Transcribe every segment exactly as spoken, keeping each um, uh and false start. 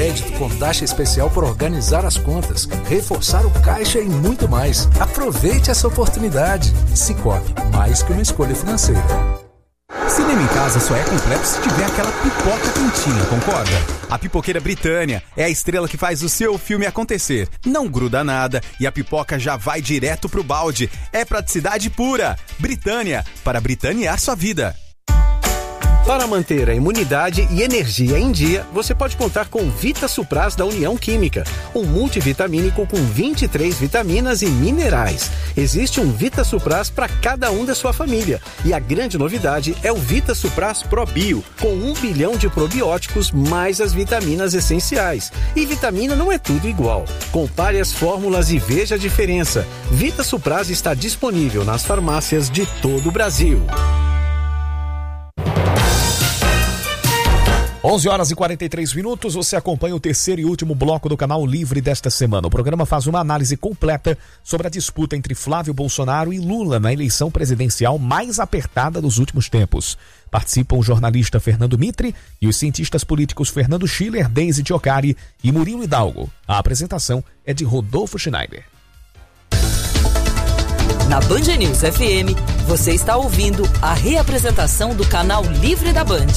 crédito com taxa especial por organizar as contas, reforçar o caixa e muito mais. Aproveite essa oportunidade. Cicobi, mais que uma escolha financeira. Cinema em casa só é completo se tiver aquela pipoca quentinha, concorda? A Pipoqueira Britânia é a estrela que faz o seu filme acontecer. Não gruda nada e a pipoca já vai direto pro balde. É praticidade pura. Britânia, para britanear sua vida. Para manter a imunidade e energia em dia, você pode contar com Vita Supras da União Química, um multivitamínico com vinte e três vitaminas e minerais. Existe um Vita Supras para cada um da sua família. E a grande novidade é o Vita Supras Pro Bio, com um bilhão de probióticos mais as vitaminas essenciais. E vitamina não é tudo igual. Compare as fórmulas e veja a diferença. Vita Supras está disponível nas farmácias de todo o Brasil. onze horas e quarenta e três minutos, você acompanha o terceiro e último bloco do Canal Livre desta semana. O programa faz uma análise completa sobre a disputa entre Flávio Bolsonaro e Lula na eleição presidencial mais apertada dos últimos tempos. Participam o jornalista Fernando Mitre e os cientistas políticos Fernando Schiller, Deise Tiocari e Murilo Hidalgo. A apresentação é de Rodolfo Schneider. Na Band News F M, você está ouvindo a reapresentação do Canal Livre da Band.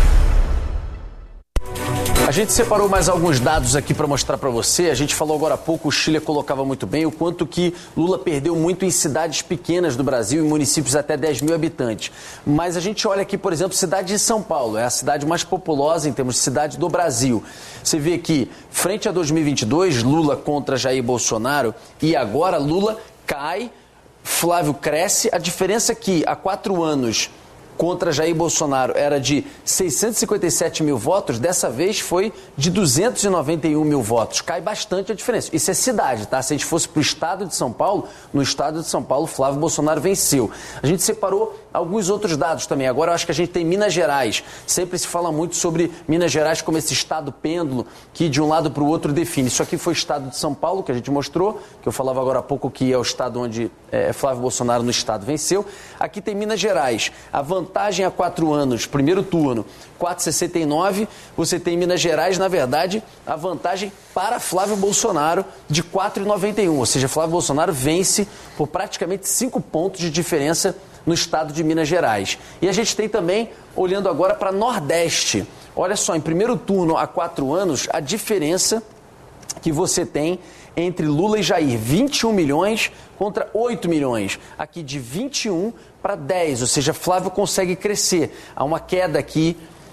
A gente separou mais alguns dados aqui para mostrar para você. A gente falou agora há pouco, o Chile colocava muito bem o quanto que Lula perdeu muito em cidades pequenas do Brasil, em municípios até dez mil habitantes. Mas a gente olha aqui, por exemplo, cidade de São Paulo, é a cidade mais populosa em termos de cidade do Brasil. Você vê aqui, frente a dois mil e vinte e dois, Lula contra Jair Bolsonaro, e agora Lula cai, Flávio cresce. A diferença é que há quatro anos contra Jair Bolsonaro era de seiscentos e cinquenta e sete mil votos, dessa vez foi de duzentos e noventa e um mil votos. Cai bastante a diferença. Isso é cidade, tá? Se a gente fosse para o estado de São Paulo, no estado de São Paulo, Flávio Bolsonaro venceu. A gente separou alguns outros dados também. Agora eu acho que a gente tem Minas Gerais. Sempre se fala muito sobre Minas Gerais como esse estado pêndulo que de um lado para o outro define. Isso aqui foi o estado de São Paulo, que a gente mostrou, que eu falava agora há pouco que é o estado onde é, Flávio Bolsonaro no estado venceu. Aqui tem Minas Gerais. A vantagem há quatro anos, primeiro turno, quatro vírgula sessenta e nove. Você tem em Minas Gerais, na verdade, a vantagem para Flávio Bolsonaro de quatro vírgula noventa e um. Ou seja, Flávio Bolsonaro vence por praticamente cinco pontos de diferença no estado de Minas Gerais. E a gente tem também, olhando agora para Nordeste. Olha só, em primeiro turno há quatro anos, a diferença que você tem entre Lula e Jair, vinte e um milhões contra oito milhões. Aqui de vinte e um para dez, ou seja, Flávio consegue crescer. Há uma queda aqui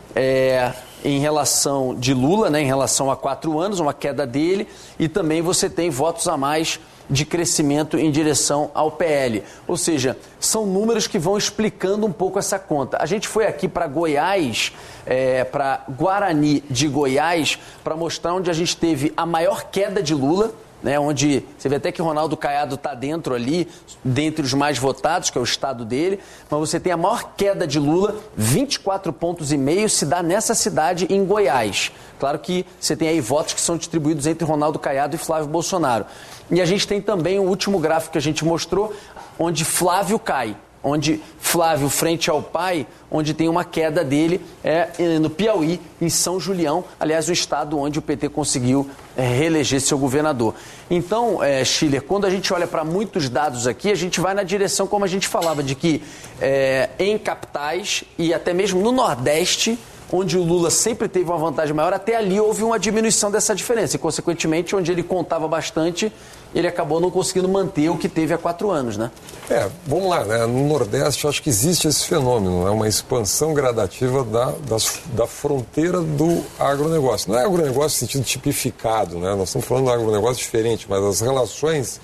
é, em relação de Lula, né, em relação a quatro anos, uma queda dele, e também você tem votos a mais de crescimento em direção ao P L. Ou seja, são números que vão explicando um pouco essa conta. A gente foi aqui para Goiás, é, para Guarani de Goiás, para mostrar onde a gente teve a maior queda de Lula, né, onde você vê até que Ronaldo Caiado está dentro ali, dentre os mais votados, que é o estado dele, mas você tem a maior queda de Lula, vinte e quatro pontos e meio, se dá nessa cidade em Goiás. Claro que você tem aí votos que são distribuídos entre Ronaldo Caiado e Flávio Bolsonaro. E a gente tem também o último gráfico que a gente mostrou, onde Flávio cai. Onde Flávio, frente ao pai, onde tem uma queda dele, é no Piauí, em São Julião, aliás, o estado onde o P T conseguiu é, reeleger seu governador. Então, é, Schiller, quando a gente olha para muitos dados aqui, a gente vai na direção, como a gente falava, de que é, em capitais e até mesmo no Nordeste, onde o Lula sempre teve uma vantagem maior, até ali houve uma diminuição dessa diferença. E, consequentemente, onde ele contava bastante, ele acabou não conseguindo manter o que teve há quatro anos, né? É, vamos lá, né? No Nordeste, eu acho que existe esse fenômeno, né? Uma expansão gradativa da, das, da fronteira do agronegócio. Não é agronegócio no sentido tipificado, né? Nós estamos falando de um agronegócio diferente, mas as relações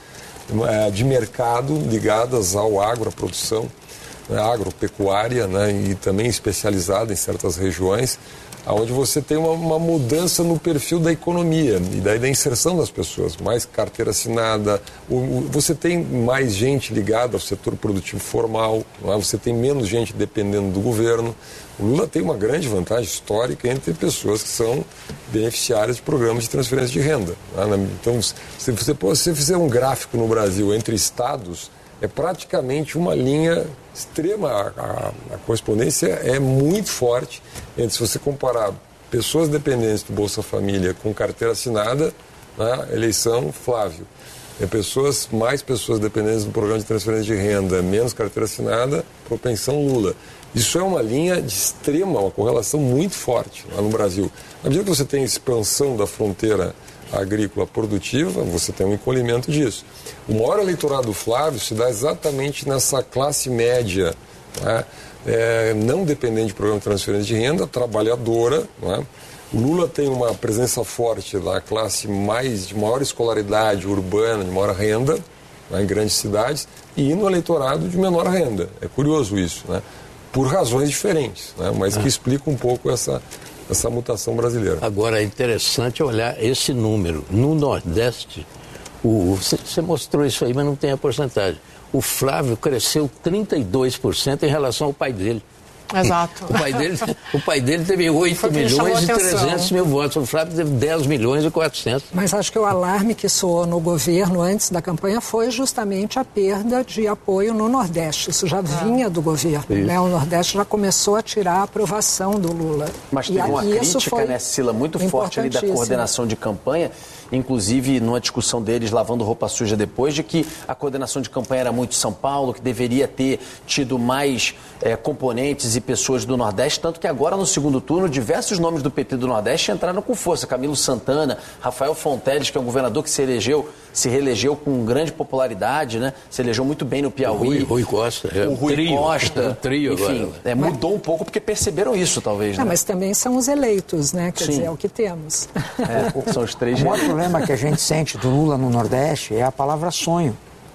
é, de mercado ligadas ao agro, à produção, né? Agropecuária, né? E também especializada em certas regiões, onde você tem uma, uma mudança no perfil da economia e daí da inserção das pessoas, mais carteira assinada, o, o, você tem mais gente ligada ao setor produtivo formal, não é? Você tem menos gente dependendo do governo. O Lula tem uma grande vantagem histórica entre pessoas que são beneficiárias de programas de transferência de renda. Não é? Então, se você, se você fizer um gráfico no Brasil entre estados, é praticamente uma linha extrema, a, a, a correspondência é muito forte entre, se você comparar pessoas dependentes do Bolsa Família com carteira assinada, né, eleição Flávio. É pessoas, mais pessoas dependentes do programa de transferência de renda, menos carteira assinada, propensão Lula. Isso é uma linha de extrema, uma correlação muito forte lá no Brasil. Na medida que você tem expansão da fronteira agrícola produtiva, você tem um encolhimento disso. O maior eleitorado do Flávio se dá exatamente nessa classe média, né, é, não dependente de programa de transferência de renda, trabalhadora, né. O Lula tem uma presença forte da classe mais, de maior escolaridade urbana, de maior renda, né, em grandes cidades, e no eleitorado de menor renda. É curioso isso, né? Por razões diferentes, né, mas que explica um pouco essa, essa mutação brasileira. Agora, é interessante olhar esse número. No Nordeste, você mostrou isso aí, mas não tem a porcentagem. O Flávio cresceu trinta e dois por cento em relação ao pai dele. Exato. O pai dele, o pai dele teve oito milhões e trezentos mil votos. O Flávio teve dez milhões e quatrocentos. Mas acho que o alarme que soou no governo antes da campanha foi justamente a perda de apoio no Nordeste. Isso já vinha do governo, né? O Nordeste já começou a tirar a aprovação do Lula. Mas teve uma crítica, né, Cila, muito forte ali da coordenação de campanha, inclusive numa discussão deles lavando roupa suja depois, de que a coordenação de campanha era muito São Paulo, que deveria ter tido mais é, componentes e pessoas do Nordeste, tanto que agora no segundo turno diversos nomes do P T do Nordeste entraram com força. Camilo Santana, Rafael Fonteles, que é um governador que se elegeu, se reelegeu com grande popularidade, né? Se elegeu muito bem no Piauí. O Rui, Rui Costa. É, o Rui trio, Costa. Um trio enfim, agora. É, mudou um pouco porque perceberam isso, talvez, né? Não, mas também são os eleitos, né? Quer Sim. dizer, é o que temos. É, são os três. O maior problema que a gente sente do Lula no Nordeste é a palavra sonho.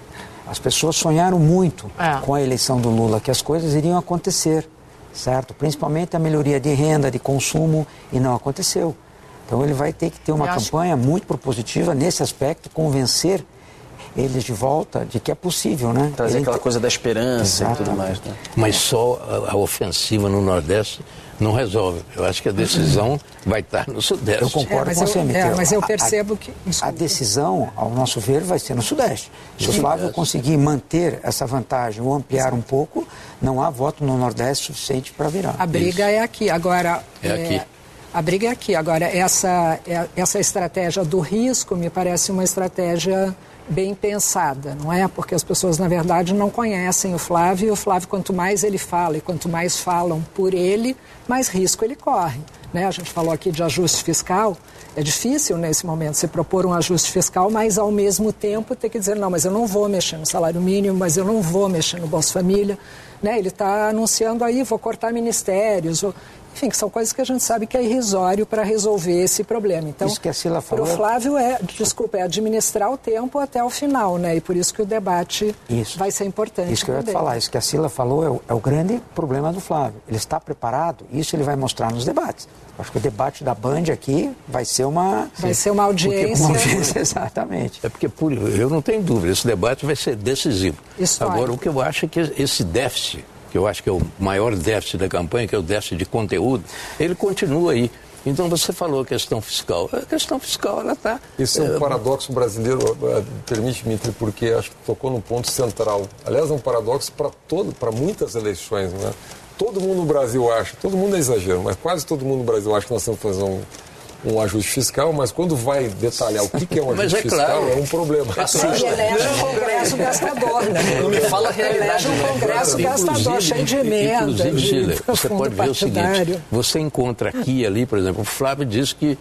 As pessoas sonharam muito é. com a eleição do Lula, que as coisas iriam acontecer, certo? Principalmente a melhoria de renda, de consumo, e não aconteceu. Então ele vai ter que ter uma campanha muito propositiva nesse aspecto, convencer eles de volta de que é possível, né? Trazer Ele aquela te... coisa da esperança Exatamente. e tudo mais, né? Mas só a, a ofensiva no Nordeste não resolve. Eu acho que a decisão vai estar no Sudeste. Eu concordo é, com você, Miquel. É, mas eu percebo a, que... A decisão, ao nosso ver, vai ser no Sudeste. Se o Flávio conseguir manter essa vantagem ou ampliar um pouco, não há voto no Nordeste suficiente para virar. A briga Isso. é aqui. Agora... É, é aqui. A briga é aqui. Agora, essa, essa estratégia do risco me parece uma estratégia bem pensada, não é? Porque as pessoas, na verdade, não conhecem o Flávio, e o Flávio, quanto mais ele fala e quanto mais falam por ele, mais risco ele corre, né? A gente falou aqui de ajuste fiscal, é difícil nesse momento se propor um ajuste fiscal, mas ao mesmo tempo ter que dizer, não, mas eu não vou mexer no salário mínimo, mas eu não vou mexer no Bolsa Família, né? Ele está anunciando aí, vou cortar ministérios, vou... Enfim, que são coisas que a gente sabe que é irrisório para resolver esse problema. Então, isso que a Cila falou... para o Flávio é, desculpa, é administrar o tempo até o final, né? E por isso que o debate isso. vai ser importante. Isso que eu ia te falar, isso que a Cila falou é o, é o grande problema do Flávio. Ele está preparado, isso ele vai mostrar nos debates. Acho que o debate da Band aqui vai ser uma... Vai ser uma audiência. Uma audiência, exatamente. É porque, por, eu não tenho dúvida, esse debate vai ser decisivo. Histórico. Agora, o que eu acho é que esse déficit, que eu acho que é o maior déficit da campanha, que é o déficit de conteúdo, ele continua aí. Então, você falou a questão fiscal. A questão fiscal, ela está... Isso é um é, paradoxo brasileiro, permite-me, porque acho que tocou num ponto central. Aliás, é um paradoxo para todo, para muitas eleições, né? Todo mundo no Brasil acha, todo mundo é exagero, mas quase todo mundo no Brasil acha que nós temos que fazer um, um ajuste fiscal, mas quando vai detalhar o que é um ajuste é fiscal, claro. é um problema. Ele elege um congresso gastador, né? Não me fala a realidade. Elege um congresso gastador, cheio de emenda. Inclusive, Chile, você pode ver o seguinte, você encontra aqui e ali, por exemplo, o Flávio diz que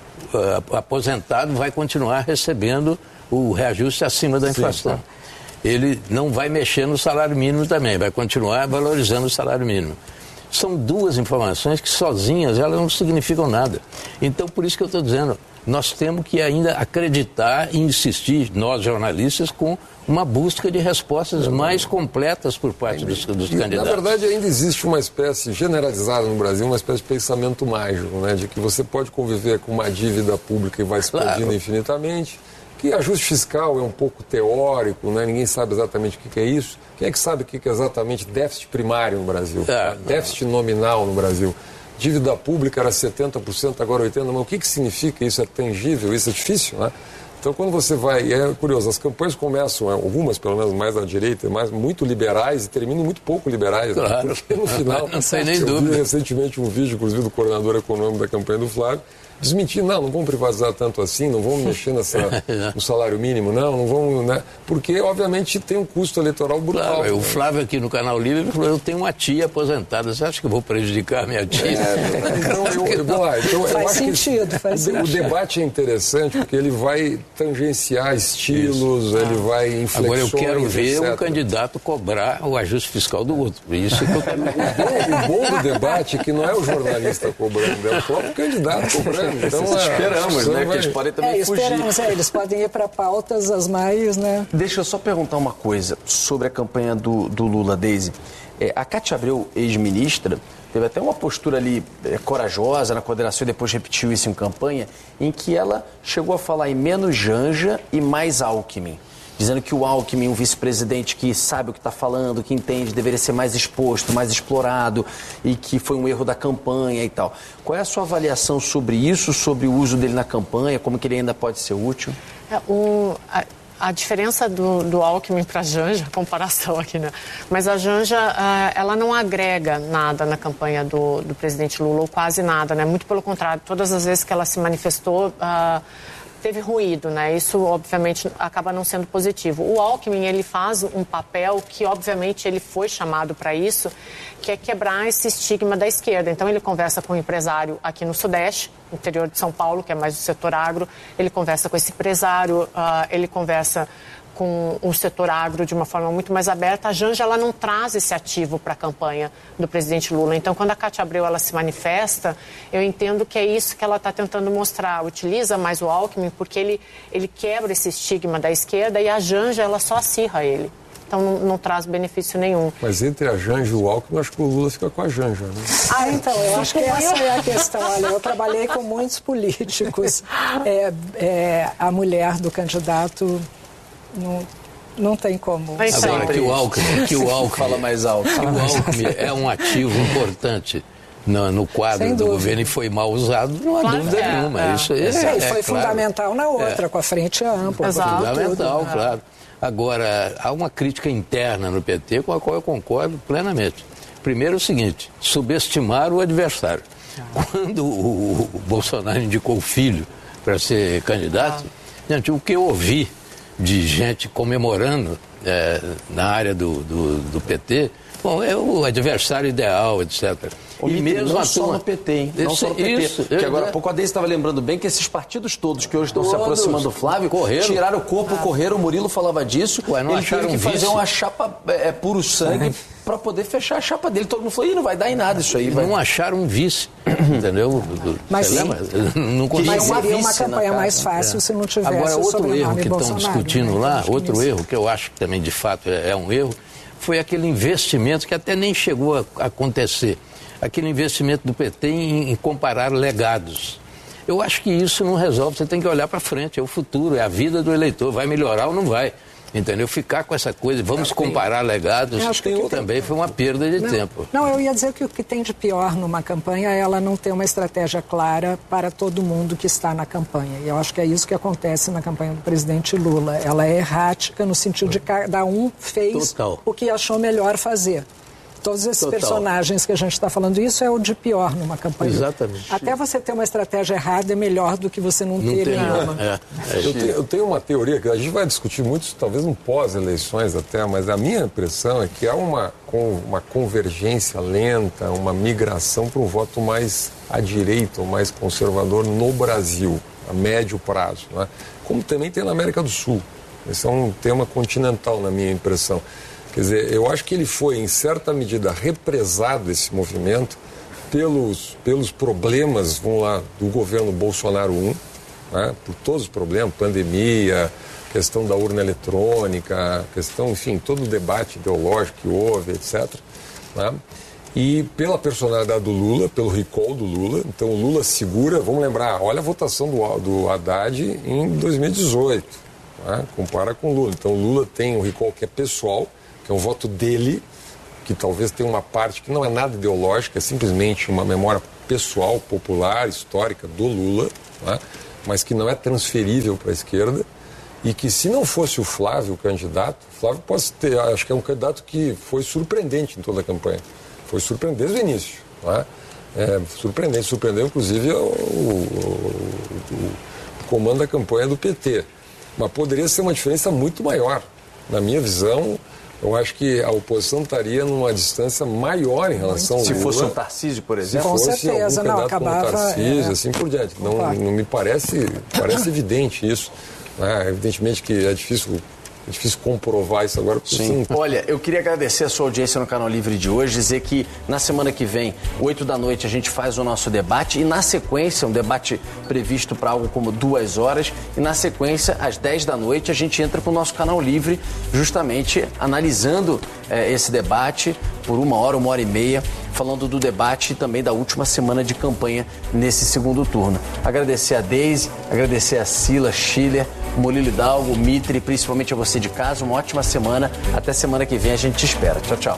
uh, aposentado vai continuar recebendo o reajuste acima da inflação. Sim, tá. Ele não vai mexer no salário mínimo também, vai continuar valorizando o salário mínimo. São duas informações que sozinhas elas não significam nada. Então, por isso que eu estou dizendo, nós temos que ainda acreditar e insistir, nós jornalistas, com uma busca de respostas mais completas por parte dos, dos e, candidatos. Na verdade, ainda existe uma espécie generalizada no Brasil, uma espécie de pensamento mágico, né, de que você pode conviver com uma dívida pública e vai expandindo claro. infinitamente. Que ajuste fiscal é um pouco teórico, né? Ninguém sabe exatamente o que é isso. Quem é que sabe o que é exatamente déficit primário no Brasil? É, déficit nominal no Brasil. Dívida pública era setenta por cento, agora oitenta por cento. Mas o que, que significa isso? É tangível? Isso é difícil, né? Então, quando você vai, e é curioso, as campanhas começam, algumas pelo menos mais à direita, mais muito liberais e terminam muito pouco liberais. Claro. Né? Porque no final, não sei nem eu dúvida. vi recentemente um vídeo, inclusive, do coordenador econômico da campanha do Flávio, desmentindo, não, não vamos privatizar tanto assim, não vamos mexer nessa, no salário mínimo, não, não vamos, né? Porque, obviamente, tem um custo eleitoral brutal. Claro, né? o Flávio aqui no Canal Livre falou, eu tenho uma tia aposentada, você acha que eu vou prejudicar a minha tia? É, então, eu, eu, vou lá, então, faz eu acho sentido, que faz o, sentido. O debate é interessante porque ele vai tangenciar estilos, Isso. ele vai inflexões, Agora eu quero ver etcétera. um candidato cobrar o ajuste fiscal do outro. Isso que eu quero ver. O bom do debate é que não é o jornalista cobrando, é o próprio candidato cobrando. Então, é, esperamos, né? vai... Que eles podem também é, fugir. Esperamos, é, eles podem ir para pautas as mais, né? Deixa eu só perguntar uma coisa sobre a campanha do, do Lula, Deise. É, a Cátia Abreu, ex-ministra, teve até uma postura ali é, corajosa na coordenação e depois repetiu isso em campanha, em que ela chegou a falar em menos Janja e mais Alckmin. Dizendo que o Alckmin, um vice-presidente que sabe o que está falando, que entende, deveria ser mais exposto, mais explorado e que foi um erro da campanha e tal. Qual é a sua avaliação sobre isso, sobre o uso dele na campanha, como que ele ainda pode ser útil? É, o, a, a diferença do, do Alckmin para a Janja, comparação aqui, né? Mas a Janja, uh, ela não agrega nada na campanha do, do presidente Lula, ou quase nada, né? Muito pelo contrário, todas as vezes que ela se manifestou... Uh, teve ruído, né? Isso, obviamente, acaba não sendo positivo. O Alckmin, ele faz um papel que, obviamente, ele foi chamado para isso, que é quebrar esse estigma da esquerda. Então, ele conversa com um empresário aqui no Sudeste, interior de São Paulo, que é mais o setor agro, ele conversa com esse empresário, uh, ele conversa com o setor agro de uma forma muito mais aberta. A Janja, ela não traz esse ativo para a campanha do presidente Lula. Então, quando a Cátia Abreu ela se manifesta, eu entendo que é isso que ela está tentando mostrar. Utiliza mais o Alckmin porque ele, ele quebra esse estigma da esquerda e a Janja, ela só acirra ele. Então, não, não traz benefício nenhum. Mas entre a Janja e o Alckmin, eu acho que o Lula fica com a Janja, né? Ah, então, eu acho que essa é a questão. Olha, eu trabalhei com muitos políticos. É, é, a mulher do candidato... Não, não tem como. Agora que o Alckmin, que o Alckmin fala mais alto. Que o Alckmin é um ativo importante no, no quadro do governo e foi mal usado, não há claro, dúvida é, nenhuma. É. Isso, isso é, é, e foi é, fundamental claro. na outra, é. com a frente ampla. Exato. Fundamental, tudo, claro. Agora, há uma crítica interna no P T com a qual eu concordo plenamente. Primeiro é o seguinte, subestimar o adversário. Quando o, o Bolsonaro indicou o filho para ser candidato, ah. gente, o que eu ouvi de gente comemorando é, na área do, do, do P T, bom, é o adversário ideal, etcétera. O e mesmo não só no P T, hein? Não isso, só no P T. Isso, que agora há pouco a Deise estava lembrando bem que esses partidos todos que hoje estão todos se aproximando do Flávio correram. Tiraram o corpo, ah. correram, o Murilo falava disso. Ué, não ele teve que um fazer vice. uma chapa é, puro sangue uhum. para poder fechar a chapa dele. Todo mundo falou, ih, não vai dar em nada isso aí. Vai. Não acharam um vice, entendeu? Mas, sim. Não Mas seria uma campanha mais fácil é. se não tivesse agora, outro erro que Bolsonaro, estão discutindo né? lá, outro erro que eu acho que também de fato é, é um erro, foi aquele investimento que até nem chegou a acontecer. Aquele investimento do P T em, em comparar legados. Eu acho que isso não resolve, você tem que olhar para frente, é o futuro, é a vida do eleitor, vai melhorar ou não vai, entendeu? Ficar com essa coisa, vamos comparar legados, acho que, que também foi uma perda de não, tempo. Não, eu ia dizer que o que tem de pior numa campanha é ela não ter uma estratégia clara para todo mundo que está na campanha, e eu acho que é isso que acontece na campanha do presidente Lula, ela é errática no sentido de cada um fez Total. o que achou melhor fazer. Todos esses Total. personagens que a gente está falando, isso é o de pior numa campanha. Exatamente. Até você ter uma estratégia errada é melhor do que você não, não ter nenhuma. É, é. Eu, tenho, eu tenho uma teoria que a gente vai discutir muito, talvez no pós-eleições até, mas a minha impressão é que há uma, uma convergência lenta, uma migração para um voto mais à direita, ou mais conservador no Brasil, a médio prazo, né? Como também tem na América do Sul. Esse é um tema continental, na minha impressão. Quer dizer, eu acho que ele foi, em certa medida, represado, esse movimento, pelos, pelos problemas, vamos lá, do governo Bolsonaro I, né? Por todos os problemas, pandemia, questão da urna eletrônica, questão, enfim, todo o debate ideológico que houve, etcétera. Né? E pela personalidade do Lula, pelo recall do Lula, então o Lula segura, vamos lembrar, olha a votação do, do Haddad em dois mil e dezoito, né? Compara com o Lula. Então o Lula tem um recall que é pessoal, que é um voto dele, que talvez tenha uma parte que não é nada ideológica, é simplesmente uma memória pessoal, popular, histórica do Lula, né? mas que não é transferível para a esquerda, e que se não fosse o Flávio o candidato, o Flávio pode ter, acho que é um candidato que foi surpreendente em toda a campanha, foi surpreendente desde o início, não é? É, surpreendente, surpreendeu inclusive o, o, o, o comando da campanha do P T, mas poderia ser uma diferença muito maior. Na minha visão, eu acho que a oposição estaria numa distância maior em relação ao Lula. Se fosse um Tarcísio, por exemplo? Se fosse Com certeza, algum não, candidato acabava, como Tarcísio, é, assim por diante. Não, não me parece, parece evidente isso. Né? Evidentemente que é difícil... É difícil comprovar isso agora. Sim. Sim. Olha, eu queria agradecer a sua audiência no Canal Livre de hoje, dizer que na semana que vem, oito da noite, a gente faz o nosso debate e na sequência, um debate previsto para algo como duas horas, e na sequência, às dez da noite, a gente entra para o nosso Canal Livre, justamente analisando eh, esse debate por uma hora, uma hora e meia, falando do debate e também da última semana de campanha nesse segundo turno. Agradecer a Deise, agradecer a Sila, Schiller, Murilo Hidalgo, Mitre, principalmente a você de casa. Uma ótima semana. Até semana que vem a gente te espera. Tchau, tchau.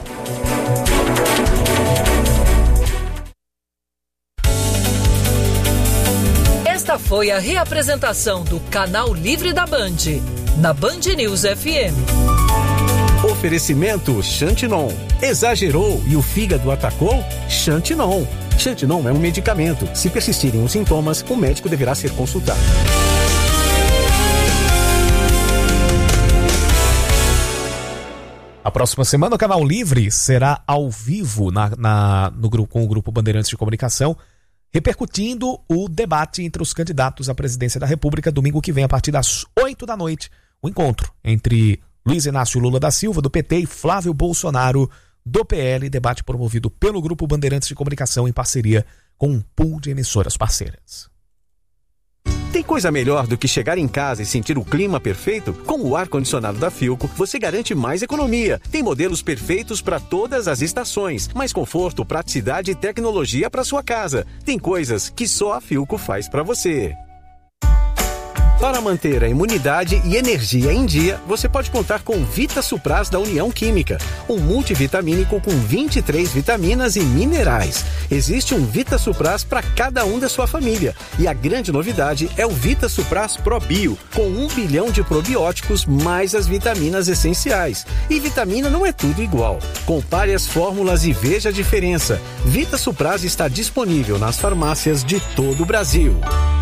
Esta foi a reapresentação do Canal Livre da Band, na Band News F M. Oferecimento Xantinon. Exagerou e o fígado atacou? Xantinon. Xantinon é um medicamento. Se persistirem os sintomas, o médico deverá ser consultado. A próxima semana o Canal Livre será ao vivo na, na, no grupo, com o Grupo Bandeirantes de Comunicação, repercutindo o debate entre os candidatos à presidência da República, domingo que vem, a partir das oito da noite, o encontro entre Luiz Inácio Lula da Silva, do P T, e Flávio Bolsonaro, do P L, debate promovido pelo Grupo Bandeirantes de Comunicação em parceria com um pool de emissoras parceiras. Tem coisa melhor do que chegar em casa e sentir o clima perfeito? Com o ar-condicionado da Philco, você garante mais economia. Tem modelos perfeitos para todas as estações, mais conforto, praticidade e tecnologia para sua casa. Tem coisas que só a Philco faz para você. Para manter a imunidade e energia em dia, você pode contar com Vita Supras da União Química, um multivitamínico com vinte e três vitaminas e minerais. Existe um Vita Supras para cada um da sua família. E a grande novidade é o Vita Supras Pro Bio, com um bilhão de probióticos mais as vitaminas essenciais. E vitamina não é tudo igual. Compare as fórmulas e veja a diferença. Vita Supras está disponível nas farmácias de todo o Brasil.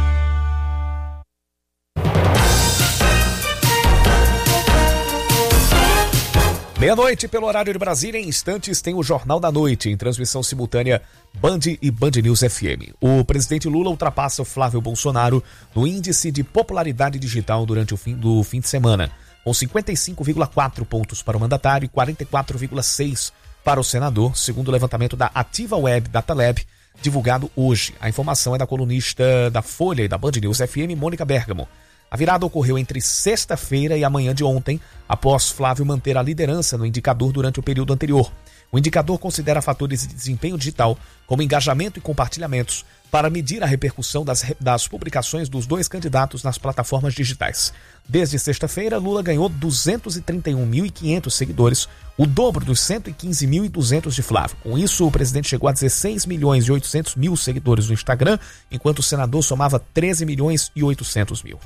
Meia-noite, pelo horário de Brasília, em instantes tem o Jornal da Noite, em transmissão simultânea Band e Band News F M. O presidente Lula ultrapassa o Flávio Bolsonaro no índice de popularidade digital durante o fim do fim de semana, com cinquenta e cinco vírgula quatro pontos para o mandatário e quarenta e quatro vírgula seis para o senador, segundo o levantamento da Ativa Web Data Lab, divulgado hoje. A informação é da colunista da Folha e da Band News F M, Mônica Bergamo. A virada ocorreu entre sexta-feira e amanhã de ontem, após Flávio manter a liderança no indicador durante o período anterior. O indicador considera fatores de desempenho digital, como engajamento e compartilhamentos, para medir a repercussão das, das publicações dos dois candidatos nas plataformas digitais. Desde sexta-feira, Lula ganhou duzentos e trinta e um mil e quinhentos seguidores, o dobro dos cento e quinze mil e duzentos de Flávio. Com isso, o presidente chegou a dezesseis milhões e oitocentos mil seguidores no Instagram, enquanto o senador somava treze milhões e oitocentos mil.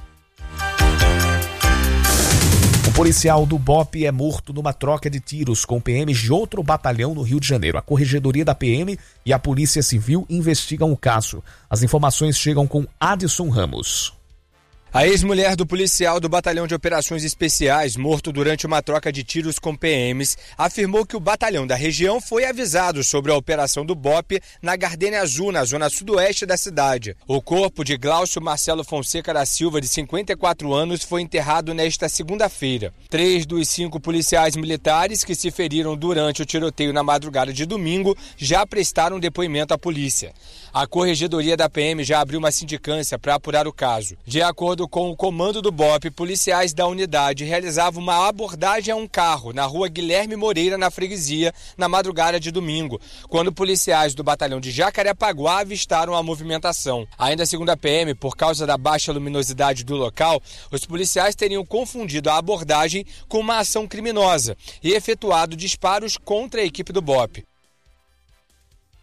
O policial do B O P é morto numa troca de tiros com P Ms de outro batalhão no Rio de Janeiro. A Corregedoria da P M e a Polícia Civil investigam o caso. As informações chegam com Adson Ramos. A ex-mulher do policial do Batalhão de Operações Especiais, morto durante uma troca de tiros com P Ms, afirmou que o batalhão da região foi avisado sobre a operação do B O P na Gardênia Azul, na zona sudoeste da cidade. O corpo de Glaucio Marcelo Fonseca da Silva, de cinquenta e quatro anos, foi enterrado nesta segunda-feira. Três dos cinco policiais militares que se feriram durante o tiroteio na madrugada de domingo já prestaram depoimento à polícia. A Corregedoria da P M já abriu uma sindicância para apurar o caso. De acordo com o comando do B O P, policiais da unidade realizavam uma abordagem a um carro na rua Guilherme Moreira, na freguesia, na madrugada de domingo, quando policiais do batalhão de Jacarepaguá avistaram a movimentação. Ainda segundo a P M, por causa da baixa luminosidade do local, os policiais teriam confundido a abordagem com uma ação criminosa e efetuado disparos contra a equipe do B O P.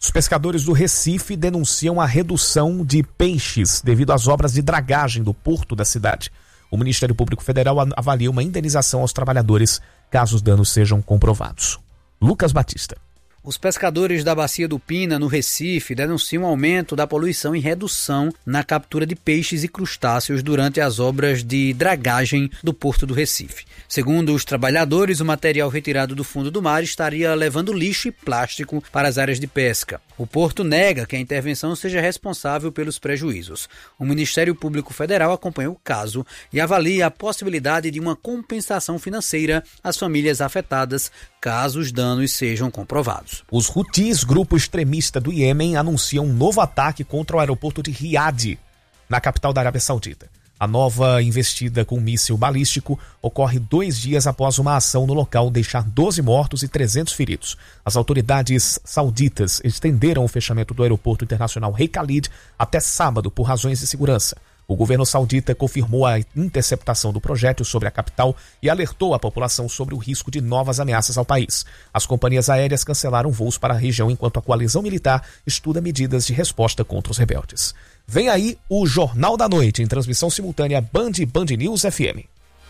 Os pescadores do Recife denunciam a redução de peixes devido às obras de dragagem do porto da cidade. O Ministério Público Federal avalia uma indenização aos trabalhadores caso os danos sejam comprovados. Lucas Batista. Os pescadores da Bacia do Pina, no Recife, denunciam um aumento da poluição e redução na captura de peixes e crustáceos durante as obras de dragagem do Porto do Recife. Segundo os trabalhadores, o material retirado do fundo do mar estaria levando lixo e plástico para as áreas de pesca. O Porto nega que a intervenção seja responsável pelos prejuízos. O Ministério Público Federal acompanhou o caso e avalia a possibilidade de uma compensação financeira às famílias afetadas, caso os danos sejam comprovados. Os Houthis, grupo extremista do Iêmen, anunciam um novo ataque contra o aeroporto de Riad, na capital da Arábia Saudita. A nova investida com um míssil balístico ocorre dois dias após uma ação no local deixar doze mortos e trezentos feridos. As autoridades sauditas estenderam o fechamento do aeroporto internacional Rei Khalid até sábado por razões de segurança. O governo saudita confirmou a interceptação do projétil sobre a capital e alertou a população sobre o risco de novas ameaças ao país. As companhias aéreas cancelaram voos para a região enquanto a coalizão militar estuda medidas de resposta contra os rebeldes. Vem aí o Jornal da Noite, em transmissão simultânea Band e Band News F M.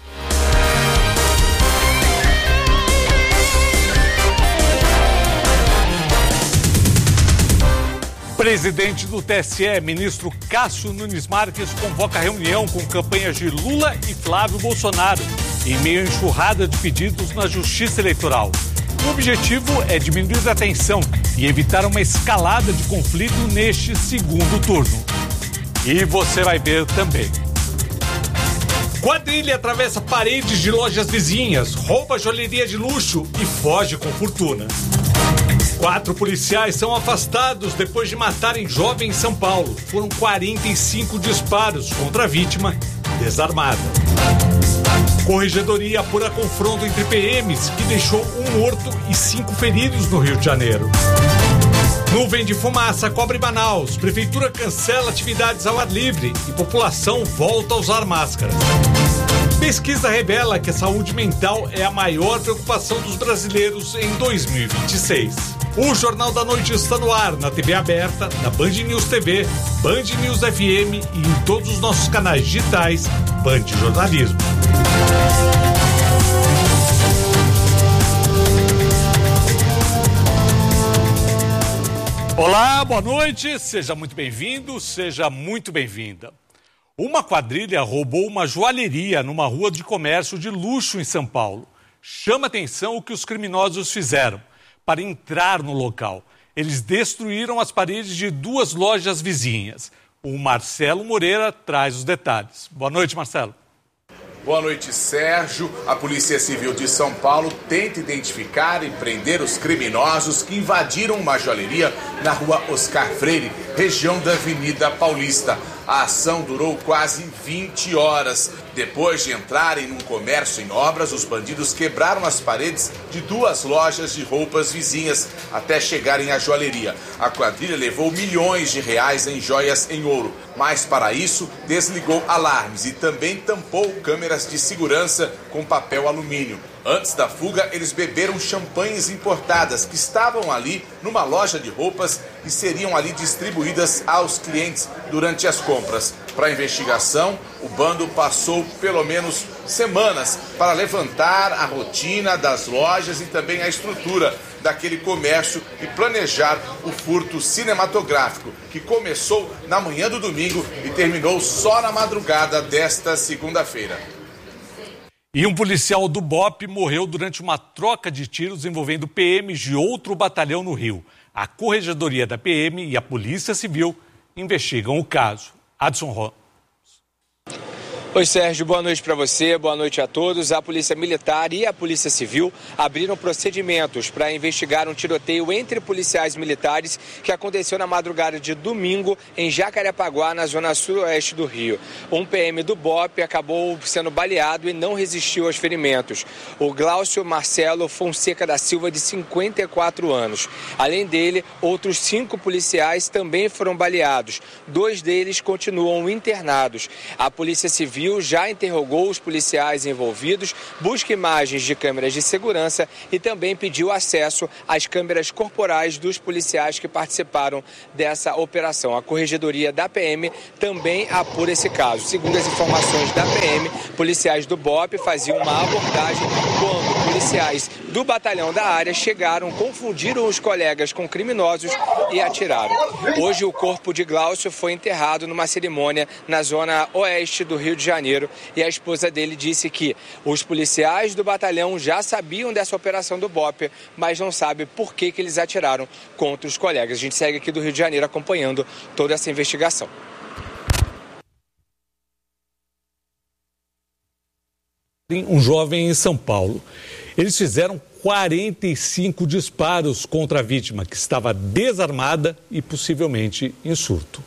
Presidente do T S E, ministro Cássio Nunes Marques, convoca reunião com campanhas de Lula e Flávio Bolsonaro, em meio à enxurrada de pedidos na Justiça Eleitoral. O objetivo é diminuir a tensão e evitar uma escalada de conflito neste segundo turno. E você vai ver também. Quadrilha atravessa paredes de lojas vizinhas, rouba joalheria de luxo e foge com fortuna. Quatro policiais são afastados depois de matarem jovem em São Paulo. Foram quarenta e cinco disparos contra a vítima desarmada. Corregedoria apura confronto entre P Ms que deixou um morto e cinco feridos no Rio de Janeiro. Nuvem de fumaça cobre Manaus. Prefeitura cancela atividades ao ar livre e população volta a usar máscaras. Pesquisa revela que a saúde mental é a maior preocupação dos brasileiros em dois mil e vinte e seis. O Jornal da Noite está no ar na T V aberta, na Band News T V, Band News F M e em todos os nossos canais digitais Band Jornalismo. Olá, boa noite, seja muito bem-vindo, seja muito bem-vinda. Uma quadrilha roubou uma joalheria numa rua de comércio de luxo em São Paulo. Chama atenção o que os criminosos fizeram. Para entrar no local, eles destruíram as paredes de duas lojas vizinhas. O Marcelo Moreira traz os detalhes. Boa noite, Marcelo. Boa noite, Sérgio. A Polícia Civil de São Paulo tenta identificar e prender os criminosos que invadiram uma joalheria na rua Oscar Freire, região da Avenida Paulista. A ação durou quase vinte horas. Depois de entrarem num comércio em obras, os bandidos quebraram as paredes de duas lojas de roupas vizinhas até chegarem à joalheria. A quadrilha levou milhões de reais em joias em ouro, mas para isso desligou alarmes e também tampou câmeras de segurança com papel alumínio. Antes da fuga, eles beberam champanhes importadas que estavam ali numa loja de roupas e seriam ali distribuídas aos clientes durante as compras. Para a investigação, o bando passou pelo menos semanas para levantar a rotina das lojas e também a estrutura daquele comércio e planejar o furto cinematográfico, que começou na manhã do domingo e terminou só na madrugada desta segunda-feira. E um policial do B O P morreu durante uma troca de tiros envolvendo P Ms de outro batalhão no Rio. A Corregedoria da P M e a Polícia Civil investigam o caso. Adson Ron. Oi, Sérgio, boa noite para você, boa noite a todos. A Polícia Militar e a Polícia Civil abriram procedimentos para investigar um tiroteio entre policiais militares que aconteceu na madrugada de domingo em Jacarepaguá, na zona sudoeste do Rio. Um P M do B O P acabou sendo baleado e não resistiu aos ferimentos. O Glaucio Marcelo Fonseca da Silva, de cinquenta e quatro anos. Além dele, outros cinco policiais também foram baleados. Dois deles continuam internados. A Polícia Civil Civil já interrogou os policiais envolvidos, busca imagens de câmeras de segurança e também pediu acesso às câmeras corporais dos policiais que participaram dessa operação. A Corregedoria da P M também apura esse caso. Segundo as informações da P M, policiais do B O P faziam uma abordagem quando policiais do batalhão da área chegaram, confundiram os colegas com criminosos e atiraram. Hoje o corpo de Glaucio foi enterrado numa cerimônia na zona oeste do Rio de Janeiro e a esposa dele disse que os policiais do batalhão já sabiam dessa operação do B O P, mas não sabe por que, que eles atiraram contra os colegas. A gente segue aqui do Rio de Janeiro acompanhando toda essa investigação. Um jovem em São Paulo. Eles fizeram quarenta e cinco disparos contra a vítima, que estava desarmada e possivelmente em surto.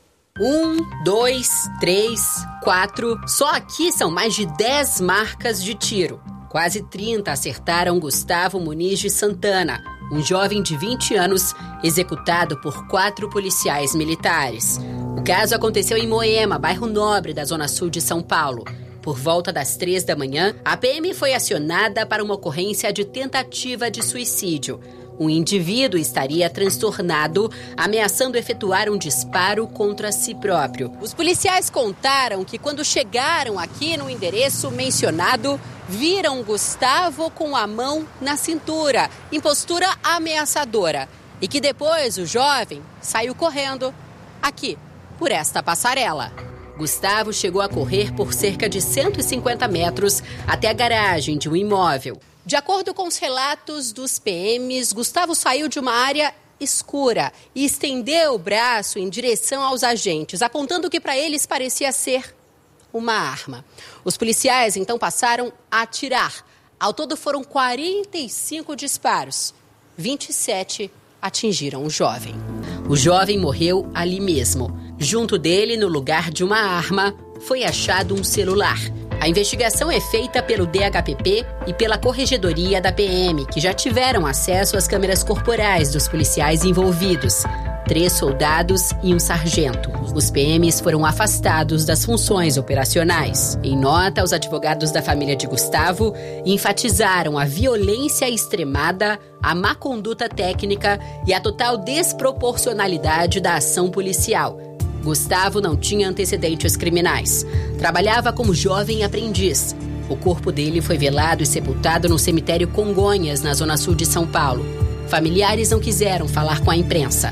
Um, dois, três, quatro. Só aqui são mais de dez marcas de tiro. Quase trinta acertaram Gustavo Muniz de Santana, um jovem de vinte anos executado por quatro policiais militares. O caso aconteceu em Moema, bairro nobre da zona sul de São Paulo. Por volta das três da manhã, a P M foi acionada para uma ocorrência de tentativa de suicídio. Um indivíduo estaria transtornado, ameaçando efetuar um disparo contra si próprio. Os policiais contaram que quando chegaram aqui no endereço mencionado, viram Gustavo com a mão na cintura, em postura ameaçadora. E que depois o jovem saiu correndo aqui, por esta passarela. Gustavo chegou a correr por cerca de cento e cinquenta metros até a garagem de um imóvel. De acordo com os relatos dos P Ms, Gustavo saiu de uma área escura e estendeu o braço em direção aos agentes, apontando que para eles parecia ser uma arma. Os policiais então passaram a atirar. Ao todo foram quarenta e cinco disparos. vinte e sete atingiram o jovem. O jovem morreu ali mesmo. Junto dele, no lugar de uma arma, foi achado um celular. A investigação é feita pelo D H P P e pela Corregedoria da P M, que já tiveram acesso às câmeras corporais dos policiais envolvidos. Três soldados e um sargento. Os P Ms foram afastados das funções operacionais. Em nota, os advogados da família de Gustavo enfatizaram a violência extremada, a má conduta técnica e a total desproporcionalidade da ação policial. Gustavo não tinha antecedentes criminais. Trabalhava como jovem aprendiz. O corpo dele foi velado e sepultado no cemitério Congonhas, na zona sul de São Paulo. Familiares não quiseram falar com a imprensa.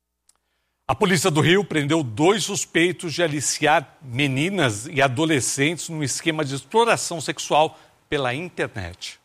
A polícia do Rio prendeu dois suspeitos de aliciar meninas e adolescentes num esquema de exploração sexual pela internet.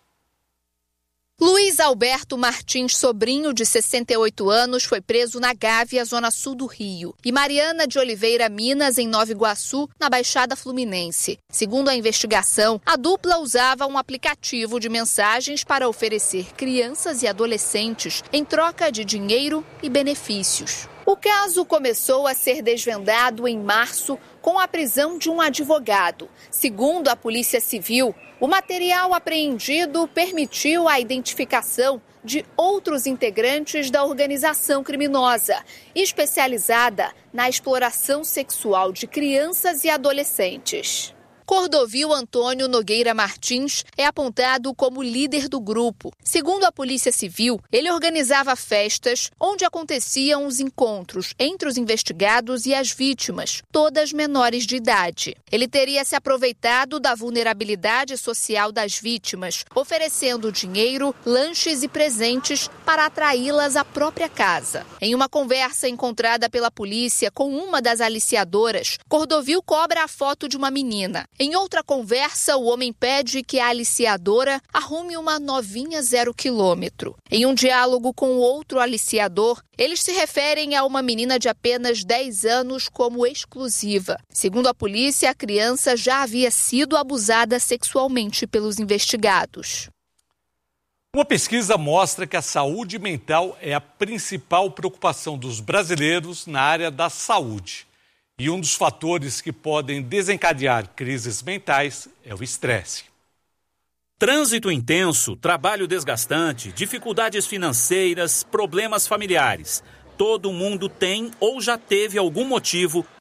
Luiz Alberto Martins Sobrinho, de sessenta e oito anos, foi preso na Gávea, zona sul do Rio, e Mariana de Oliveira Minas, em Nova Iguaçu, na Baixada Fluminense. Segundo a investigação, a dupla usava um aplicativo de mensagens para oferecer crianças e adolescentes em troca de dinheiro e benefícios. O caso começou a ser desvendado em março com a prisão de um advogado. Segundo a Polícia Civil, o material apreendido permitiu a identificação de outros integrantes da organização criminosa, especializada na exploração sexual de crianças e adolescentes. Cordovil Antônio Nogueira Martins é apontado como líder do grupo. Segundo a Polícia Civil, ele organizava festas onde aconteciam os encontros entre os investigados e as vítimas, todas menores de idade. Ele teria se aproveitado da vulnerabilidade social das vítimas, oferecendo dinheiro, lanches e presentes para atraí-las à própria casa. Em uma conversa encontrada pela polícia com uma das aliciadoras, Cordovil cobra a foto de uma menina. Em outra conversa, o homem pede que a aliciadora arrume uma novinha zero quilômetro. Em um diálogo com outro aliciador, eles se referem a uma menina de apenas dez anos como exclusiva. Segundo a polícia, a criança já havia sido abusada sexualmente pelos investigados. Uma pesquisa mostra que a saúde mental é a principal preocupação dos brasileiros na área da saúde. E um dos fatores que podem desencadear crises mentais é o estresse. Trânsito intenso, trabalho desgastante, dificuldades financeiras, problemas familiares. Todo mundo tem ou já teve algum motivo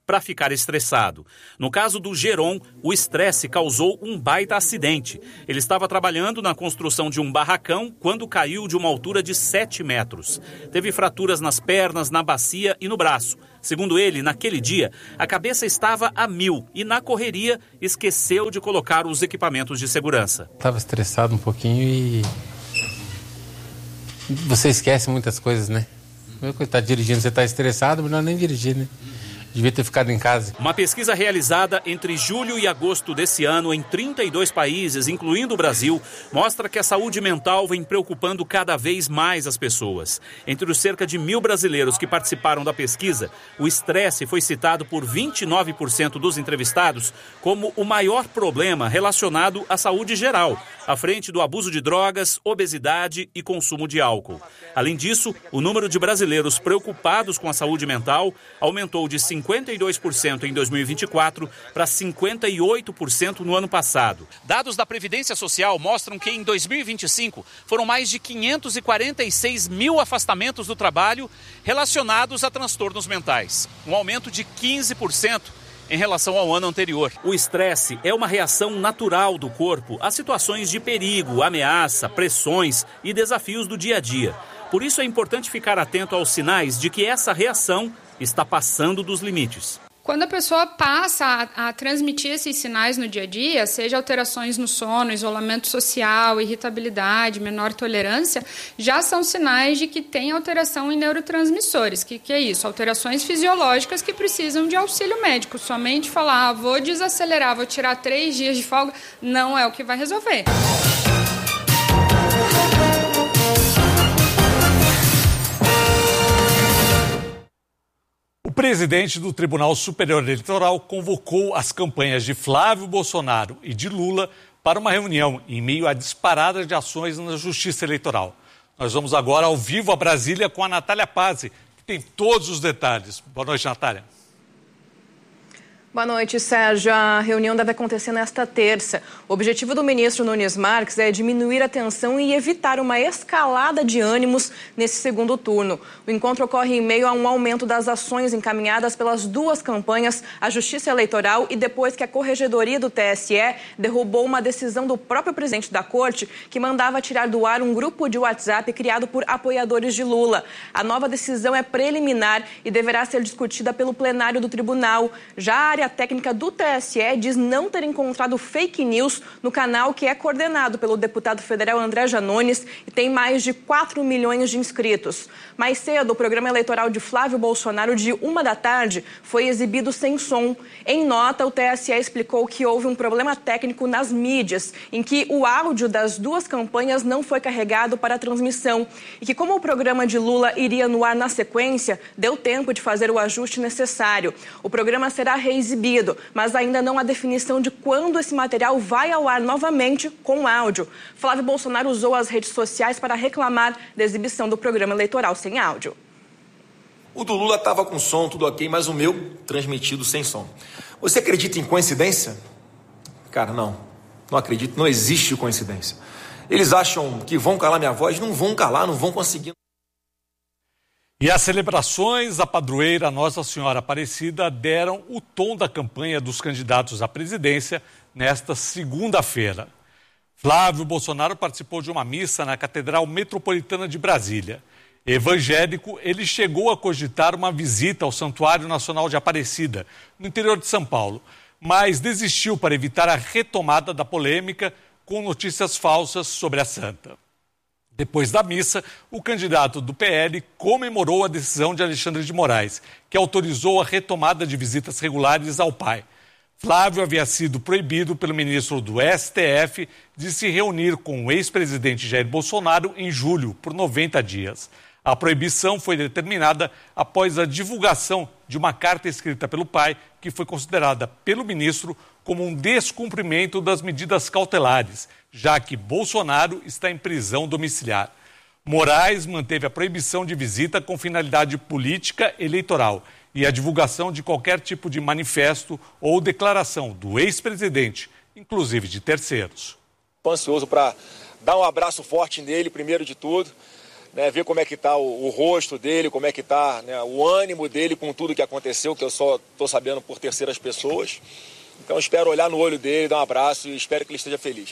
para ficar estressado. No caso do Geron, o estresse causou um baita acidente. Ele estava trabalhando na construção de um barracão quando caiu de uma altura de sete metros. Teve fraturas nas pernas, na bacia e no braço. Segundo ele, naquele dia, a cabeça estava a mil e, na correria, esqueceu de colocar os equipamentos de segurança. Estava estressado um pouquinho e... Você esquece muitas coisas, né? Você está dirigindo, você está estressado, melhor nem dirigir, né? Devia ter ficado em casa. Uma pesquisa realizada entre julho e agosto desse ano em trinta e dois países, incluindo o Brasil, mostra que a saúde mental vem preocupando cada vez mais as pessoas. Entre os cerca de mil brasileiros que participaram da pesquisa, o estresse foi citado por vinte e nove por cento dos entrevistados como o maior problema relacionado à saúde geral, à frente do abuso de drogas, obesidade e consumo de álcool. Além disso, o número de brasileiros preocupados com a saúde mental aumentou de cinquenta e dois por cento em dois mil e vinte e quatro para cinquenta e oito por cento no ano passado. Dados da Previdência Social mostram que em dois mil e vinte e cinco foram mais de quinhentos e quarenta e seis mil afastamentos do trabalho relacionados a transtornos mentais, um aumento de quinze por cento em relação ao ano anterior. O estresse é uma reação natural do corpo a situações de perigo, ameaça, pressões e desafios do dia a dia. Por isso é importante ficar atento aos sinais de que essa reação está passando dos limites. Quando a pessoa passa a, a transmitir esses sinais no dia a dia, seja alterações no sono, isolamento social, irritabilidade, menor tolerância, já são sinais de que tem alteração em neurotransmissores. O que, que é isso? Alterações fisiológicas que precisam de auxílio médico. Somente falar, ah, vou desacelerar, vou tirar três dias de folga, não é o que vai resolver. O presidente do Tribunal Superior Eleitoral convocou as campanhas de Flávio Bolsonaro e de Lula para uma reunião em meio à disparada de ações na Justiça Eleitoral. Nós vamos agora ao vivo a Brasília com a Natália Pazzi, que tem todos os detalhes. Boa noite, Natália. Boa noite, Sérgio. A reunião deve acontecer nesta terça. O objetivo do ministro Nunes Marques é diminuir a tensão e evitar uma escalada de ânimos nesse segundo turno. O encontro ocorre em meio a um aumento das ações encaminhadas pelas duas campanhas à Justiça Eleitoral e depois que a Corregedoria do T S E derrubou uma decisão do próprio presidente da Corte que mandava tirar do ar um grupo de WhatsApp criado por apoiadores de Lula. A nova decisão é preliminar e deverá ser discutida pelo plenário do tribunal. Já a área A técnica do T S E diz não ter encontrado fake news no canal que é coordenado pelo deputado federal André Janones e tem mais de quatro milhões de inscritos. Mais cedo, o programa eleitoral de Flávio Bolsonaro de uma da tarde foi exibido sem som. Em nota, o T S E explicou que houve um problema técnico nas mídias, em que o áudio das duas campanhas não foi carregado para a transmissão e que, como o programa de Lula iria no ar na sequência, deu tempo de fazer o ajuste necessário. O programa será reexibido, mas ainda não há definição de quando esse material vai ao ar novamente com áudio. Flávio Bolsonaro usou as redes sociais para reclamar da exibição do programa eleitoral sem áudio. O do Lula estava com som, tudo ok, mas o meu transmitido sem som. Você acredita em coincidência? Cara, não. Não acredito, não existe coincidência. Eles acham que vão calar minha voz, não vão calar, não vão conseguir. E as celebrações à padroeira Nossa Senhora Aparecida deram o tom da campanha dos candidatos à presidência nesta segunda-feira. Flávio Bolsonaro participou de uma missa na Catedral Metropolitana de Brasília. Evangélico, ele chegou a cogitar uma visita ao Santuário Nacional de Aparecida, no interior de São Paulo, mas desistiu para evitar a retomada da polêmica com notícias falsas sobre a santa. Depois da missa, o candidato do P L comemorou a decisão de Alexandre de Moraes, que autorizou a retomada de visitas regulares ao pai. Flávio havia sido proibido pelo ministro do S T F de se reunir com o ex-presidente Jair Bolsonaro em julho, por noventa dias. A proibição foi determinada após a divulgação de uma carta escrita pelo pai, que foi considerada pelo ministro como um descumprimento das medidas cautelares, já que Bolsonaro está em prisão domiciliar. Moraes manteve a proibição de visita com finalidade política eleitoral e a divulgação de qualquer tipo de manifesto ou declaração do ex-presidente, inclusive de terceiros. Estou ansioso para dar um abraço forte nele, primeiro de tudo, né, ver como é que está o, o rosto dele, como é que está, né, o ânimo dele com tudo que aconteceu, que eu só estou sabendo por terceiras pessoas. Então espero olhar no olho dele, dar um abraço e espero que ele esteja feliz.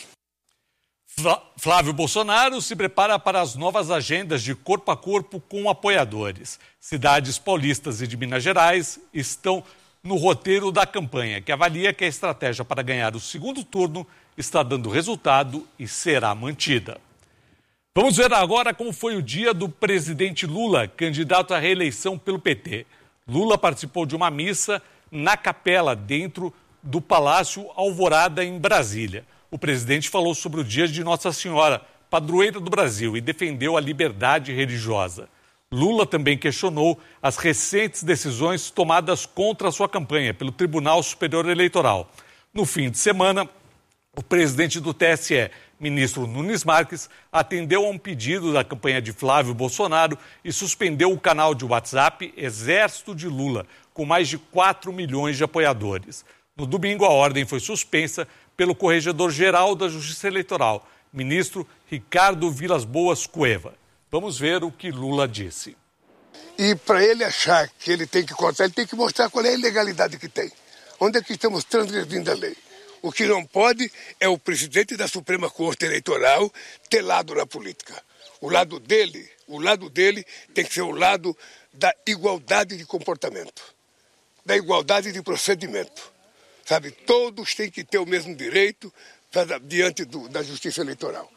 Flávio Bolsonaro se prepara para as novas agendas de corpo a corpo com apoiadores. Cidades paulistas e de Minas Gerais estão no roteiro da campanha, que avalia que a estratégia para ganhar o segundo turno está dando resultado e será mantida. Vamos ver agora como foi o dia do presidente Lula, candidato à reeleição pelo P T. Lula participou de uma missa na capela dentro do Palácio Alvorada, em Brasília. O presidente falou sobre o dia de Nossa Senhora, padroeira do Brasil, e defendeu a liberdade religiosa. Lula também questionou as recentes decisões tomadas contra a sua campanha pelo Tribunal Superior Eleitoral. No fim de semana, o presidente do T S E, ministro Nunes Marques, atendeu a um pedido da campanha de Flávio Bolsonaro e suspendeu o canal de WhatsApp Exército de Lula, com mais de quatro milhões de apoiadores. No domingo, a ordem foi suspensa pelo Corregedor-Geral da Justiça Eleitoral, ministro Ricardo Vilas Boas Cueva. Vamos ver o que Lula disse. E para ele achar que ele tem que cortar, ele tem que mostrar qual é a ilegalidade que tem. Onde é que estamos transgredindo a lei? O que não pode é o presidente da Suprema Corte Eleitoral ter lado na política. O lado dele, o lado dele tem que ser o lado da igualdade de comportamento, da igualdade de procedimento. Sabe, todos têm que ter o mesmo direito pra, diante do, da justiça eleitoral.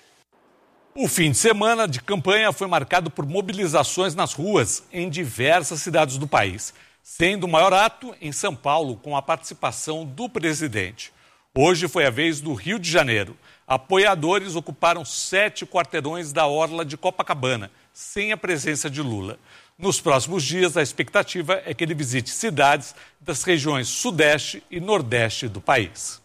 O fim de semana de campanha foi marcado por mobilizações nas ruas em diversas cidades do país, sendo o maior ato em São Paulo com a participação do presidente. Hoje foi a vez do Rio de Janeiro. Apoiadores ocuparam sete quarteirões da orla de Copacabana, sem a presença de Lula. Nos próximos dias, a expectativa é que ele visite cidades das regiões Sudeste e Nordeste do país.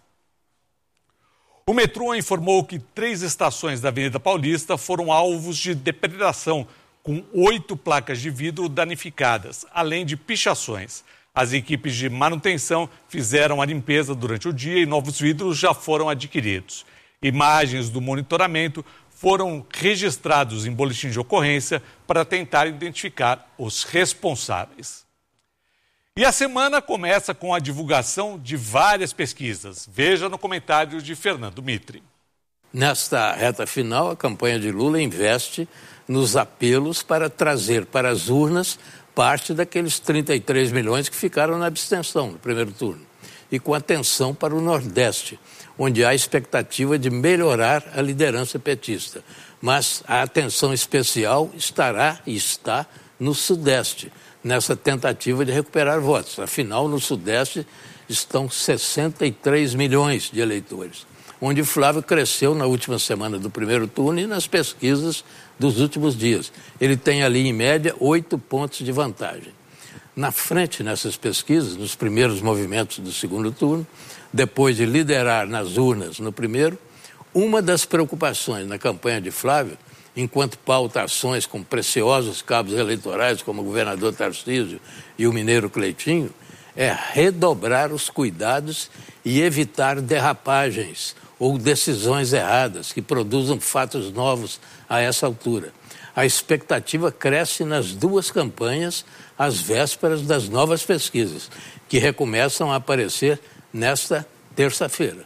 O metrô informou que três estações da Avenida Paulista foram alvos de depredação, com oito placas de vidro danificadas, além de pichações. As equipes de manutenção fizeram a limpeza durante o dia e novos vidros já foram adquiridos. Imagens do monitoramento foram registrados em boletim de ocorrência para tentar identificar os responsáveis. E a semana começa com a divulgação de várias pesquisas. Veja no comentário de Fernando Mitre. Nesta reta final, a campanha de Lula investe nos apelos para trazer para as urnas parte daqueles trinta e três milhões que ficaram na abstenção no primeiro turno. E com atenção para o Nordeste, onde há expectativa de melhorar a liderança petista. Mas a atenção especial estará e está no Sudeste, nessa tentativa de recuperar votos. Afinal, no Sudeste estão sessenta e três milhões de eleitores, onde Flávio cresceu na última semana do primeiro turno e nas pesquisas dos últimos dias. Ele tem ali, em média, oito pontos de vantagem. Na frente, nessas pesquisas, nos primeiros movimentos do segundo turno, depois de liderar nas urnas no primeiro, uma das preocupações na campanha de Flávio, enquanto pauta ações com preciosos cabos eleitorais, como o governador Tarcísio e o mineiro Cleitinho, é redobrar os cuidados e evitar derrapagens ou decisões erradas que produzam fatos novos a essa altura. A expectativa cresce nas duas campanhas às vésperas das novas pesquisas, que recomeçam a aparecer nesta terça-feira.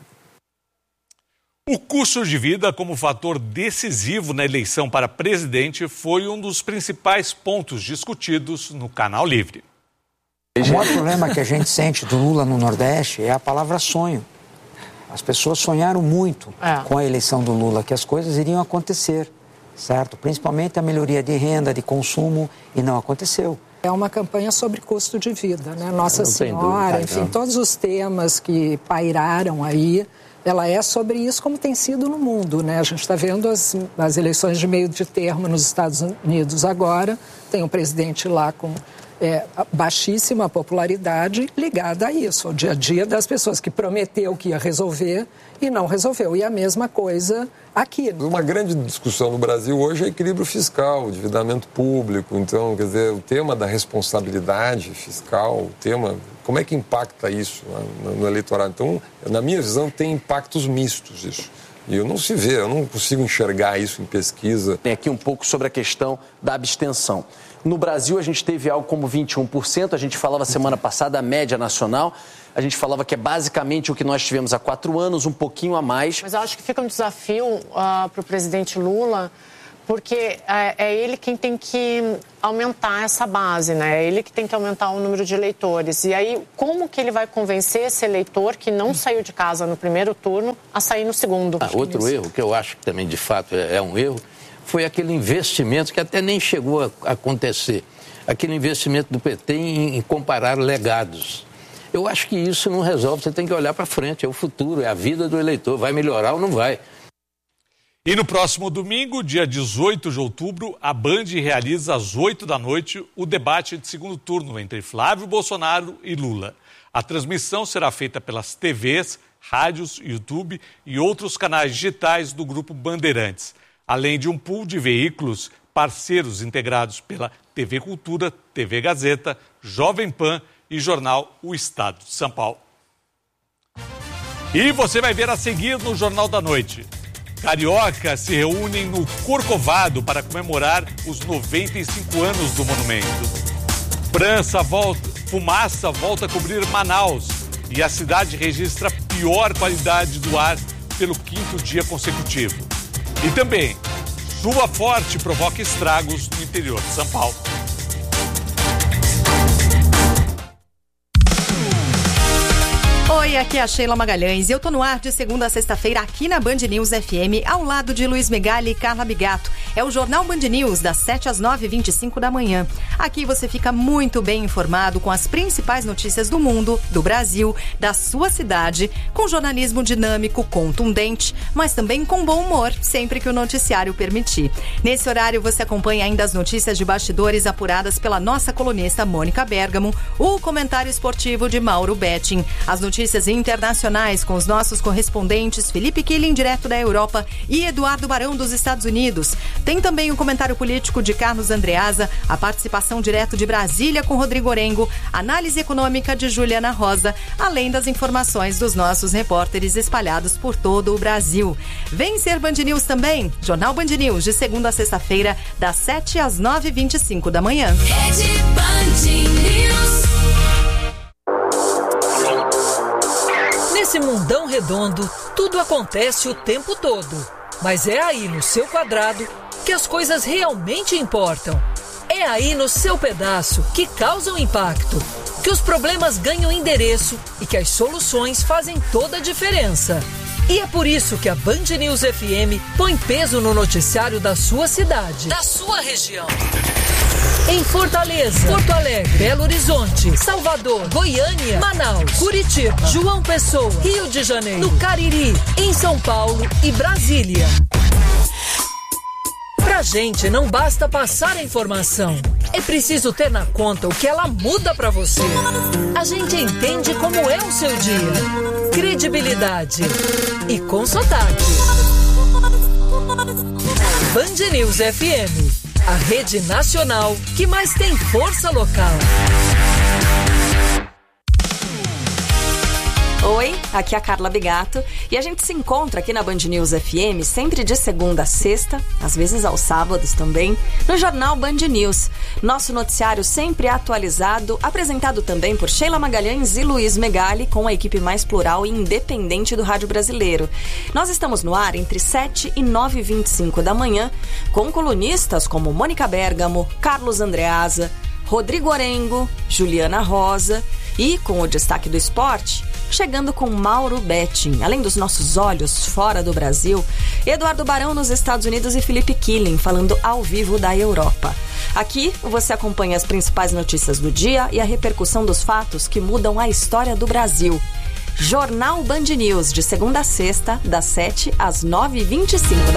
O custo de vida como fator decisivo na eleição para presidente foi um dos principais pontos discutidos no Canal Livre. O maior problema que a gente sente do Lula no Nordeste é a palavra sonho. As pessoas sonharam muito é. com a eleição do Lula, que as coisas iriam acontecer, certo? Principalmente a melhoria de renda, de consumo, e não aconteceu. É uma campanha sobre custo de vida, né? Nossa Senhora, dúvida, enfim, não. todos os temas que pairaram aí, ela é sobre isso como tem sido no mundo, né? A gente está vendo as, as eleições de meio de termo nos Estados Unidos agora, tem um presidente lá com é, baixíssima popularidade ligada a isso, ao dia a dia das pessoas, que prometeu que ia resolver e não resolveu. E a mesma coisa aqui. Uma grande discussão no Brasil hoje é equilíbrio fiscal, endividamento público. Então, quer dizer, o tema da responsabilidade fiscal, o tema, como é que impacta isso, né, no eleitorado? Então, na minha visão, tem impactos mistos isso. E eu não se vê, eu não consigo enxergar isso em pesquisa. Tem aqui um pouco sobre a questão da abstenção. No Brasil, a gente teve algo como vinte e um por cento, a gente falava semana passada, a média nacional, a gente falava que é basicamente o que nós tivemos há quatro anos, um pouquinho a mais. Mas eu acho que fica um desafio uh, para o presidente Lula, porque é, é ele quem tem que aumentar essa base, né? É ele que tem que aumentar o número de eleitores. E aí, como que ele vai convencer esse eleitor que não saiu de casa no primeiro turno a sair no segundo? Ah, outro erro, que eu acho que também, de fato, é, é um erro, foi aquele investimento que até nem chegou a acontecer. Aquele investimento do P T em, em comparar legados. Eu acho que isso não resolve, você tem que olhar para frente, é o futuro, é a vida do eleitor, vai melhorar ou não vai. E no próximo domingo, dia dezoito de outubro, a Band realiza às oito da noite o debate de segundo turno entre Flávio Bolsonaro e Lula. A transmissão será feita pelas T Vs, rádios, YouTube e outros canais digitais do Grupo Bandeirantes, além de um pool de veículos parceiros integrados pela T V Cultura, T V Gazeta, Jovem Pan e jornal O Estado de São Paulo. E você vai ver a seguir no Jornal da Noite. Cariocas se reúnem no Corcovado para comemorar os noventa e cinco anos do monumento. França volta, fumaça volta a cobrir Manaus e a cidade registra a pior qualidade do ar pelo quinto dia consecutivo. E também, chuva forte provoca estragos no interior de São Paulo. Oi, aqui é a Sheila Magalhães e eu tô no ar de segunda a sexta-feira aqui na Band News F M, ao lado de Luiz Megali e Carla Bigato. É o Jornal Band News, das sete às nove e vinte e cinco da manhã. Aqui você fica muito bem informado com as principais notícias do mundo, do Brasil, da sua cidade, com jornalismo dinâmico, contundente, mas também com bom humor, sempre que o noticiário permitir. Nesse horário você acompanha ainda as notícias de bastidores apuradas pela nossa colunista Mônica Bergamo, o comentário esportivo de Mauro Betting, as notícias internacionais com os nossos correspondentes Felipe Killing, direto da Europa, e Eduardo Barão, dos Estados Unidos. Tem também o comentário político de Carlos Andreasa, a participação direto de Brasília com Rodrigo Orengo, análise econômica de Juliana Rosa, além das informações dos nossos repórteres espalhados por todo o Brasil. Vem ser Band News também, Jornal Band News, de segunda a sexta-feira, das sete às nove e vinte e cinco da manhã. Rede Band News. Nesse mundão redondo, tudo acontece o tempo todo. Mas é aí no seu quadrado que as coisas realmente importam. É aí no seu pedaço que causam impacto, que os problemas ganham endereço e que as soluções fazem toda a diferença. E é por isso que a Band News F M põe peso no noticiário da sua cidade, da sua região. Em Fortaleza, Porto Alegre, Belo Horizonte, Salvador, Goiânia, Manaus, Curitiba, João Pessoa, Rio de Janeiro, no Cariri, em São Paulo e Brasília. Pra gente não basta passar a informação, é preciso ter na conta o que ela muda pra você. A gente entende como é o seu dia. Credibilidade e com sotaque. Band News F M, a rede nacional que mais tem força local. Oi, aqui é a Carla Bigato e a gente se encontra aqui na Band News F M sempre de segunda a sexta, às vezes aos sábados também, no Jornal Band News. Nosso noticiário sempre atualizado, apresentado também por Sheila Magalhães e Luiz Megali, com a equipe mais plural e independente do rádio brasileiro. Nós estamos no ar entre sete e nove e vinte e cinco da manhã, com colunistas como Mônica Bergamo, Carlos Andreasa, Rodrigo Orengo, Juliana Rosa e, com o destaque do esporte, chegando com Mauro Betting, além dos nossos olhos fora do Brasil, Eduardo Barão nos Estados Unidos e Felipe Killing falando ao vivo da Europa. Aqui você acompanha as principais notícias do dia e a repercussão dos fatos que mudam a história do Brasil. Jornal Band News, de segunda a sexta, das sete às nove e vinte e cinco da